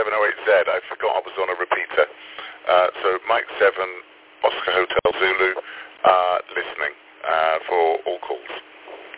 708Z. I forgot I was on a repeater. So Mike 7, Oscar Hotel Zulu, listening.